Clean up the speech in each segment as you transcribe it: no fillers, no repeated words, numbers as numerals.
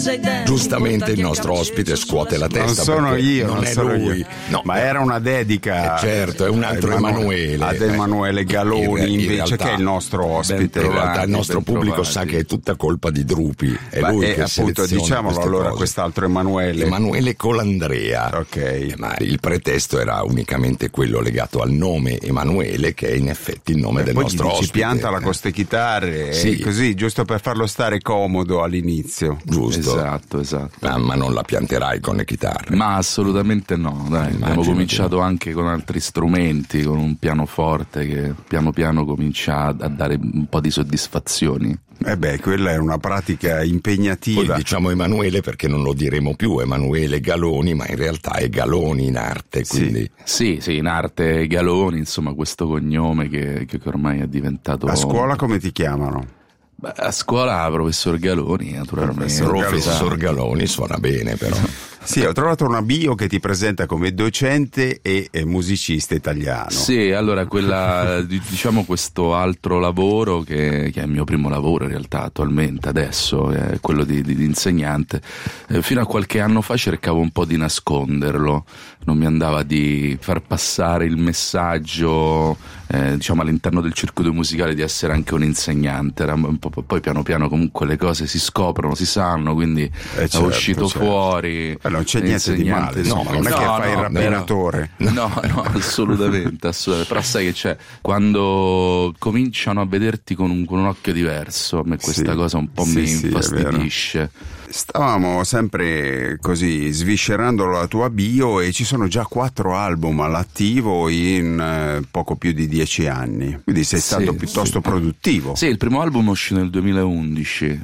Giustamente il nostro ospite scuote la testa. Non sono io, non è sono lui. io. No, ma era una dedica. Certo, è un altro Emanuele. Ad Emanuele Galoni, invece, realtà, che è il nostro ospite. In realtà il nostro pubblico sa che è tutta colpa di Drupi. È lui che appunto, diciamolo allora, cose. Quest'altro Emanuele. Emanuele Colandrea. Ok. Ma il pretesto era unicamente quello legato al nome Emanuele, che è in effetti il nome del nostro ospite. Ci pianta la costechitarre, sì. Così, giusto per farlo stare comodo all'inizio. Giusto. Esatto. Ma non la pianterai con le chitarre? Ma assolutamente no, dai. Abbiamo cominciato anche con altri strumenti, con un pianoforte che piano piano comincia a dare un po' di soddisfazioni. Quella è una pratica impegnativa. Poi diciamo Emanuele perché non lo diremo più Emanuele Galoni, ma in realtà è Galoni in arte, quindi... Sì, in arte Galoni, insomma, questo cognome che ormai è diventato... A scuola come ti chiamano? A scuola professor Galoni, naturalmente. Professor Galoni suona bene, però. Sì, ho trovato una bio che ti presenta come docente e musicista italiano. Sì, allora diciamo questo altro lavoro che è il mio primo lavoro in realtà attualmente, adesso, è quello di insegnante. Fino a qualche anno fa cercavo un po' di nasconderlo, non mi andava di far passare il messaggio, diciamo all'interno del circuito musicale di essere anche un insegnante. Era un po', poi piano piano comunque le cose si scoprono, si sanno, quindi è uscito fuori. Non c'è niente di male, non è che fai il rapinatore. No, assolutamente. Però sai che c'è, quando cominciano a vederti con un occhio diverso, a me questa cosa un po' mi infastidisce. Stavamo sempre così sviscerando la tua bio e ci sono già 4 album all'attivo in poco più di 10 anni, quindi sei stato piuttosto produttivo. Sì, il primo album è uscito nel 2011,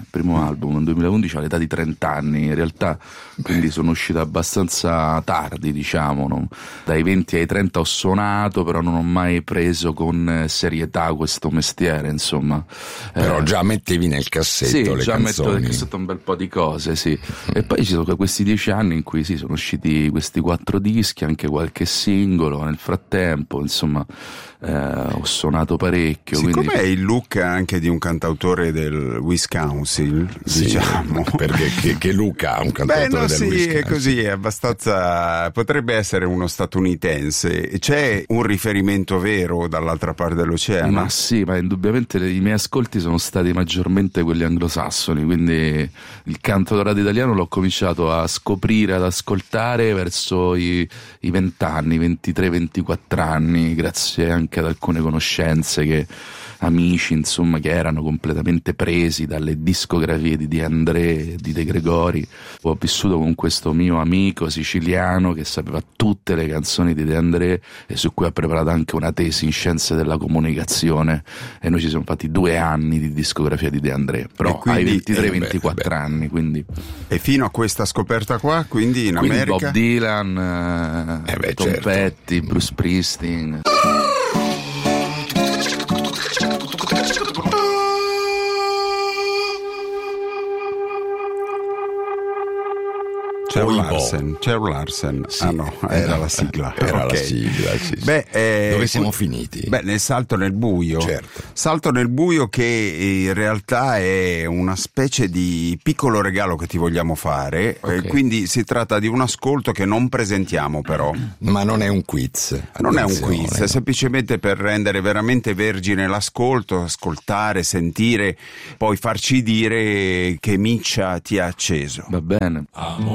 all'età di 30 anni in realtà, quindi sono uscito abbastanza tardi, diciamo, no? Dai 20 ai 30 ho suonato, però non ho mai preso con serietà questo mestiere, insomma. Però già mettevi nel cassetto le canzoni. Metto nel cassetto un bel po' di cose. Sì. E poi ci sono questi 10 anni in cui sono usciti questi 4 dischi, anche qualche singolo nel frattempo, insomma, ho suonato parecchio. Quindi... Com'è il look anche di un cantautore del Wisconsin, diciamo? Perché che look ha un cantautore del Wisconsin? È così, è abbastanza... potrebbe essere uno statunitense. C'è un riferimento vero dall'altra parte dell'oceano? Ma sì, ma indubbiamente i miei ascolti sono stati maggiormente quelli anglosassoni, quindi il cantautorato italiano l'ho cominciato a scoprire, ad ascoltare verso i 20 anni, 23-24 anni, grazie anche ad alcune conoscenze, amici, insomma, che erano completamente presi dalle discografie di De André, di De Gregori. Ho vissuto con questo mio amico siciliano che sapeva tutte le canzoni di De André e su cui ha preparato anche una tesi in scienze della comunicazione, e noi ci siamo fatti 2 anni di discografia di De André, però quindi, ai 23-24 anni, quindi. E fino a questa scoperta qua, quindi in America? Bob Dylan, Tom Petty, Bruce Springsteen. C'era Larsen. Sì, era la sigla. Era la sigla, sì. Dove siamo finiti? Nel Salto nel buio. Certo. Salto nel buio, che in realtà è una specie di piccolo regalo che ti vogliamo fare. Quindi si tratta di un ascolto che non presentiamo, però. Ma non è un quiz. Non è un quiz, è semplicemente per rendere veramente vergine l'ascolto, ascoltare, sentire, poi farci dire che Miccia ti ha acceso. Va bene.